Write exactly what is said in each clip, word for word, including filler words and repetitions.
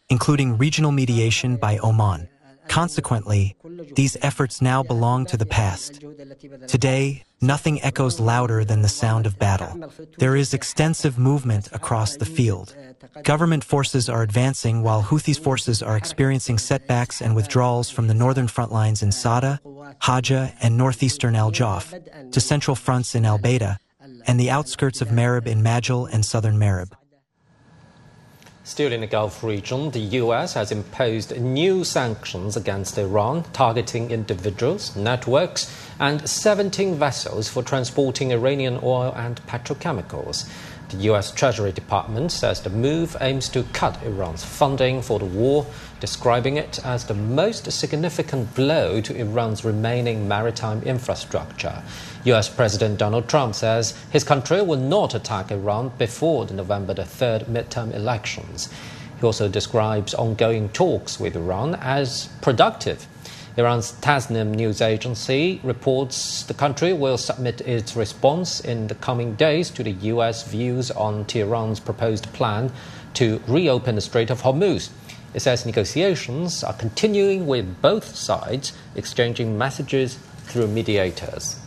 including regional mediation by Oman. Consequently, these efforts now belong to the past. Today, nothing echoes louder than the sound of battle. There is extensive movement across the field. Government forces are advancing while Houthi forces are experiencing setbacks and withdrawals from the northern front lines in Sada, Hajjah, and northeastern Al Jawf, to central fronts in Al Baida, and the outskirts of Marib in Majil and southern Marib. Still in the Gulf region, the U S has imposed new sanctions against Iran, targeting individuals, networks, and seventeen vessels for transporting Iranian oil and petrochemicals. The U S Treasury Department says the move aims to cut Iran's funding for the war, describing it as the most significant blow to Iran's remaining maritime infrastructure. U S President Donald Trump says his country will not attack Iran before the November the third midterm elections. He also describes ongoing talks with Iran as productive. Iran's Tasnim news agency reports the country will submit its response in the coming days to the U S views on Tehran's proposed plan to reopen the Strait of Hormuz. It says negotiations are continuing with both sides, exchanging messages through mediators.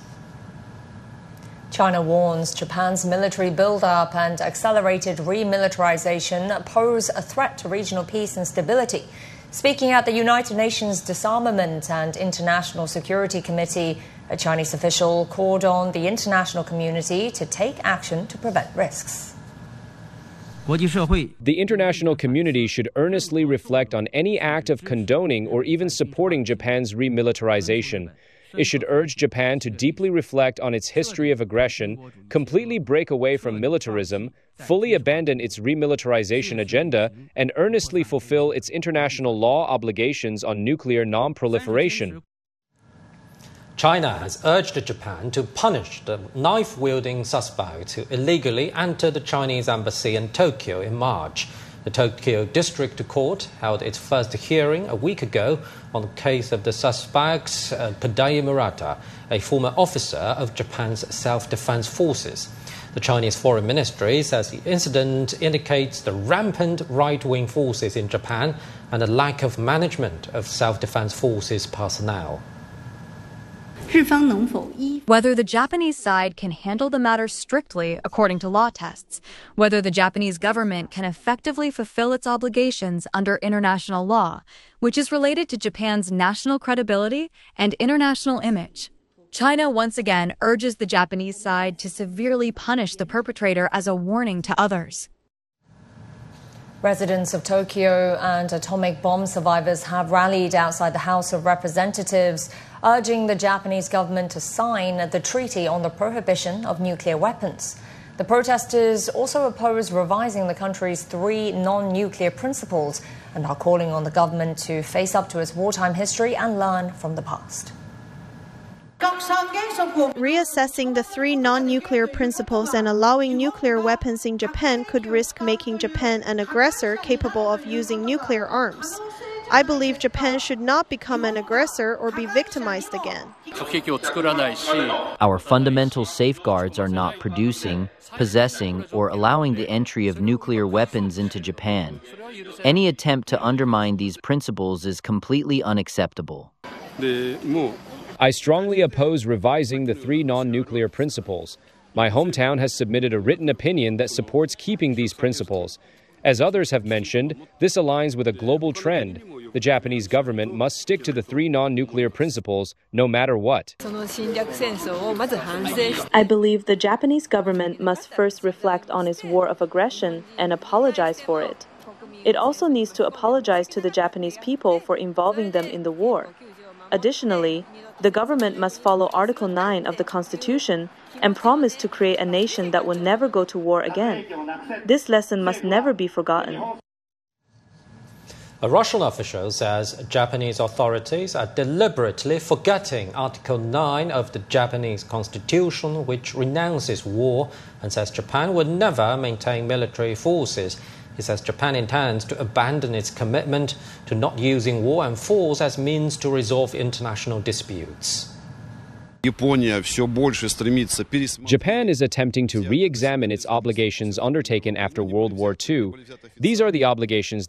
China warns Japan's military build-up and accelerated remilitarization pose a threat to regional peace and stability. Speaking at the United Nations Disarmament and International Security Committee, a Chinese official called on the international community to take action to prevent risks. The international community should earnestly reflect on any act of condoning or even supporting Japan's remilitarization. It should urge Japan to deeply reflect on its history of aggression, completely break away from militarism, fully abandon its remilitarization agenda, and earnestly fulfill its international law obligations on nuclear non-proliferation. China has urged Japan to punish the knife-wielding suspect who illegally entered the Chinese embassy in Tokyo in March. The Tokyo District Court held its first hearing a week ago on the case of the suspect, uh, Tadai Murata, a former officer of Japan's self-defense forces. The Chinese Foreign Ministry says the incident indicates the rampant right-wing forces in Japan and a lack of management of self-defense forces personnel. Whether the Japanese side can handle the matter strictly according to law tests, whether the Japanese government can effectively fulfill its obligations under international law, which is related to Japan's national credibility and international image. China once again urges the Japanese side to severely punish the perpetrator as a warning to others. Residents of Tokyo and atomic bomb survivors have rallied outside the House of Representatives, urging the Japanese government to sign the Treaty on the Prohibition of Nuclear Weapons. The protesters also oppose revising the country's three non-nuclear principles and are calling on the government to face up to its wartime history and learn from the past. Reassessing the three non-nuclear principles and allowing nuclear weapons in Japan could risk making Japan an aggressor capable of using nuclear arms. I believe Japan should not become an aggressor or be victimized again. Our fundamental safeguards are not producing, possessing, or allowing the entry of nuclear weapons into Japan. Any attempt to undermine these principles is completely unacceptable. I strongly oppose revising the three non-nuclear principles. My hometown has submitted a written opinion that supports keeping these principles. As others have mentioned, this aligns with a global trend. The Japanese government must stick to the three non-nuclear principles, no matter what. I believe the Japanese government must first reflect on its war of aggression and apologize for it. It also needs to apologize to the Japanese people for involving them in the war. Additionally, the government must follow Article nine of the Constitution and promise to create a nation that will never go to war again. This lesson must never be forgotten. A Russian official says Japanese authorities are deliberately forgetting Article nine of the Japanese Constitution, which renounces war and says Japan would never maintain military forces. He says Japan intends to abandon its commitment to not using war and force as means to resolve international disputes. Japan is attempting to re-examine its obligations undertaken after World War Two. These are the obligations